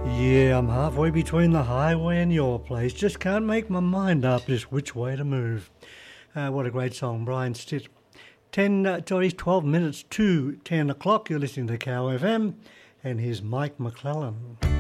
Yeah, I'm halfway between the highway and your place. Just can't make my mind up just which way to move. What a great song, Brian Stitt. 12 minutes to 10 o'clock. You're listening to Cow FM, and here's Mike McClellan.